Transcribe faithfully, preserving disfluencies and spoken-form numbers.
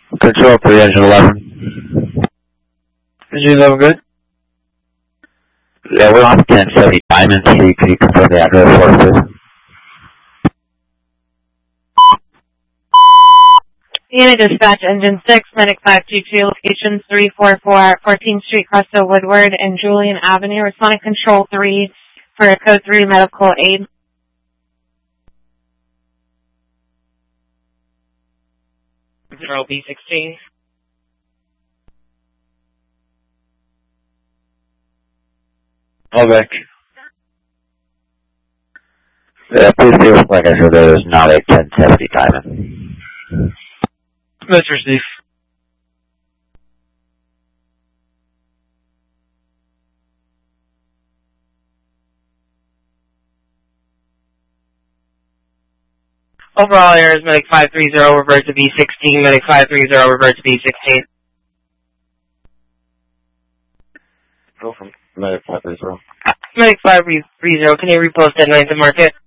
Control three, engine eleven. Engine eleven good? Yeah, we're on ten seventy Diamond Street. Can you confirm the address for us, please? Unit dispatch, engine six, medic five two two, location three four four, fourteenth Street, Cresta Woodward, and Julian Avenue. Responding control three for a code three medical aid. Control B sixteen. All back. Yeah, please see if, like I said, there is not a ten seventy Diamond. Mister Steve. Overall errors, medic five three zero, revert to B sixteen, medic five three zero, revert to B sixteen. Go from medic five three zero. Medic five three zero, can you repost at ninth and Market?